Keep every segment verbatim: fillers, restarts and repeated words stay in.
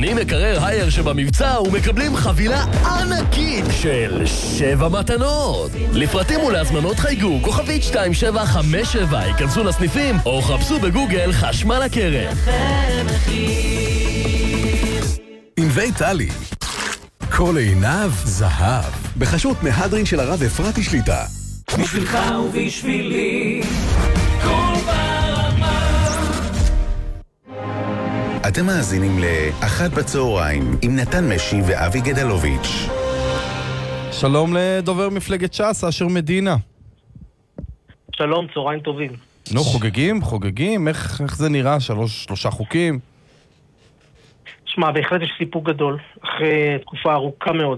קונים מקרר הייר שבמבצע ומקבלים חבילה ענקית של שבע מתנות. לפרטים ולהזמנות חייגו כוכבית שתיים שבע חמש שבע, ייכנסו לסניפים או חפשו בגוגל חשמל הקרר. עם בית טלי, כל עיניו זהב, בחסות מהדרין של הרב אפרתי שליטה. בשבילך ובשבילי כל ברמה. אתם מאזינים לאחת בצהריים עם נתן משי ואבי גדלוביץ'. שלום לדובר מפלגת ש"ס, אשר מדינה. שלום, צהריים טובים. נו, חוגגים, חוגגים, איך, איך זה נראה? שלוש, שלושה חוקים? שמע, בהחלט יש סיפוק גדול, אחרי תקופה ארוכה מאוד,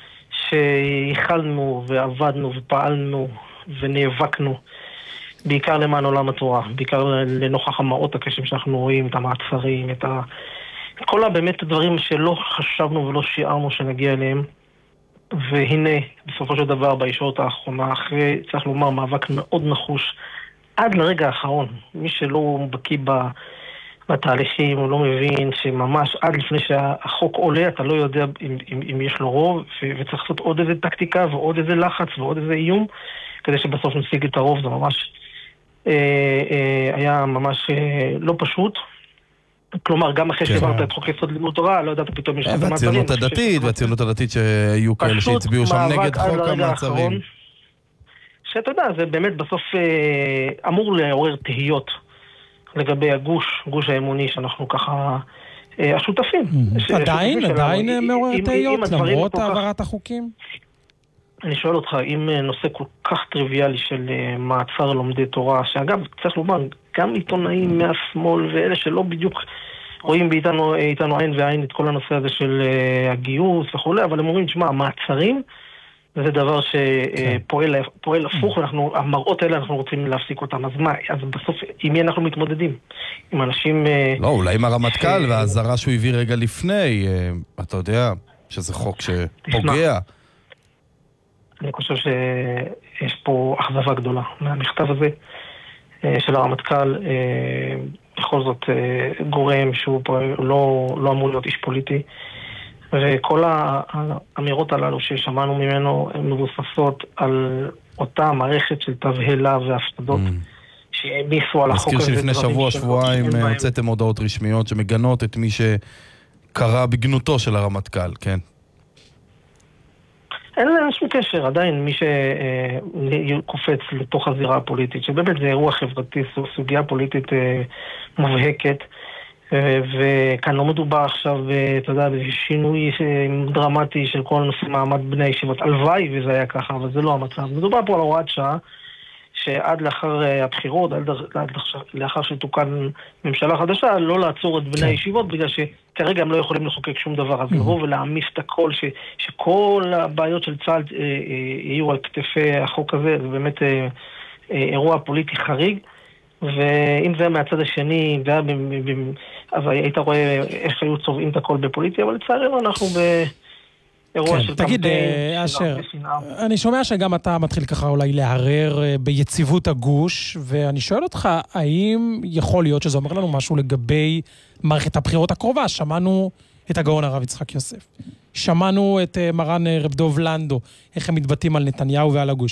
שהחלנו ועבדנו ופעלנו ונאבקנו, בעיקר למען עולם התורה, בעיקר לנוכח המאות הקשים שאנחנו רואים, את המעצרים, את, ה... את כל הבאמת הדברים שלא חשבנו ולא שיערנו שנגיע אליהם. והנה, בסופו של דבר, בישורת האחרונה, אחרי, צריך לומר, מאבק מאוד נחוש, עד לרגע האחרון. מי שלא בקיא ב... בתהליכים, הוא לא מבין שממש עד לפני שהחוק עולה, אתה לא יודע אם, אם, אם יש לו רוב, ו- וצריך לעשות עוד איזה טקטיקה ועוד איזה לחץ ועוד איזה איום, כדי שבסוף נשיג את הרוב. זה ממש אה, אה, היה ממש אה, לא פשוט. כלומר, גם אחרי שהעברת את חוק יסוד לימוד תורה, לא יודעת פתאום יש... והציונות הדתית, והציונות הדתית שהיו כאלה שהצביעו שם נגד חוק המעצרים. שאתה יודע, זה באמת בסוף אה, אמור לעורר תהיות. לגבי הגוש, גוש האמוני, שאנחנו ככה השותפים. עדיין, עדיין מעורר תהיות, למרות העברת החוקים? אני שואל אותך, אם נושא כל כך טריוויאלי של מעצר לומדי תורה, שאגב, צריך לומר, גם עיתונאים מהשמאל, ואלה שלא בדיוק רואים באיתנו, איתנו עין ועין את כל הנושא הזה של הגיוס וכו', אבל הם אומרים, תשמע, המעצרים, זה דבר שפועל פועל הפוך, אנחנו, המראות האלה אנחנו רוצים להפסיק אותם. אז מה? אז בסוף, עם מי אנחנו מתמודדים? עם אנשים... לא, אולי עם הרמטכ"ל והזרה שהוא הביא רגע לפני, אתה יודע שזה חוק שפוגע. אני חושב שיש פה אכזבה גדולה מהמכתב הזה של הרמטכ"ל. בכל זאת גורם שהוא לא, לא אמור להיות איש פוליטי. וכל האמירות הללו ששמענו ממנו הן מבוססות על אותה מערכת של תבהלה והפסדות שהעמיסו על החוק הזה. נזכיר שלפני שבוע, שבועיים הוצאתם הודעות רשמיות שמגנות את מי שקרא בגנותו של הרמטכ"ל, כן? אין לה שום קשר, עדיין מי שקופץ לתוך הזירה הפוליטית, שבאמת זה אירוע חברתי, סוגיה פוליטית מובהקת, וכאן לא מדובר עכשיו, אתה יודע, בשינוי דרמטי של כל נושא מעמד בני הישיבות. הלוואי וזה היה ככה, אבל זה לא המצב. מדובר פה על הוראת שעה, שעד לאחר הבחירות, עד לאחר שתוקן ממשלה חדשה, לא לעצור את בני הישיבות, בגלל שכרגע הם לא יכולים לחוקק שום דבר. אז לבוא ולהעמיס את הכל, שכל הבעיות של צה"ל יהיו על כתפי החוק הזה, זה באמת אירוע פוליטי חריג. ואם זה מהצד השני, אז היית רואה איך היו צובעים את הכל בפוליטיה, אבל לצערנו אנחנו באירוע של קמפיין. תגיד, אשר, אני שומע שגם אתה מתחיל ככה אולי להרר ביציבות הגוש, ואני שואל אותך, האם יכול להיות שזה אומר לנו משהו לגבי מערכת הבחירות הקרובה? שמענו את הגאון הרב יצחק יוסף, שמענו את מרן רב דוב לנדו, איך הם מתבטאים על נתניהו ועל הגוש.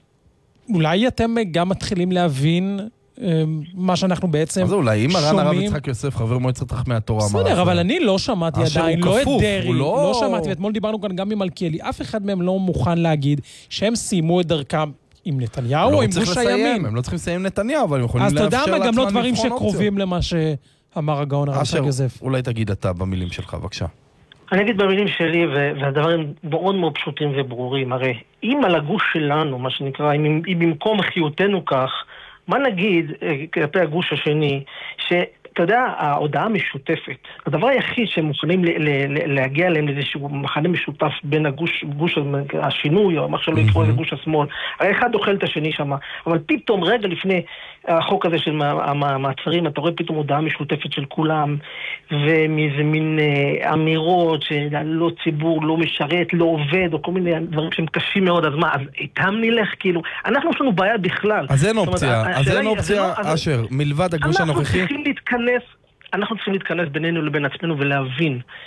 אולי אתם גם מתחילים להבין מה שאנחנו בעצם שומעים. אז אולי, אם מרן הרב יצחק יוסף, חבר מועצת חכמי התורה, בסדר, אבל אני לא שמעתי עדיין, לא את דרי, לא שמעתי, ואתמול דיברנו כאן גם עם מלכיאלי, אף אחד מהם לא מוכן להגיד שהם סיימו את דרכם עם נתניהו או עם גוש הימין. הם לא צריכים לסיים נתניהו, אבל הם יכולים לאפשר לעצמם לבחון אופציות. אז אתה יודע מה, גם לא דברים שקרובים למה שאמר הגאון הרב יצחק יוסף. אולי תגיד אתה במילים שלך, בבקשה. אני אגיד במילים שלי, והדברים מאוד מאוד פשוטים וברורים. הרי אם על הגוש שלנו, מה שנקרא, אם במקום חיותנו כך, מה נגיד כלפי הגוש השני, שאתה יודע, ההודעה המשותפת, הדבר היחיד שהם מוכנים להגיע אליהם לאיזשהו מחנה משותף בין הגוש, גוש השינוי, או מה שלא יקראו לזה גוש השמאל, הרי אחד אוכל את השני שם, אבל פתאום רגע לפני החוק הזה של המעצרים, אתה רואה פתאום הודעה משותפת של כולם, ומאיזה מין אמירות שלא ציבור, לא משרת, לא עובד, או כל מיני דברים שהם קשים מאוד, אז מה, אז איתם נלך, כאילו, אנחנו יש לנו בעיה בכלל. אז אין אופציה, אז אין אופציה, אשר, מלבד הגוש הנוכחי. אנחנו צריכים להתכנס, אנחנו צריכים להתכנס בינינו לבין עצמנו ולהבין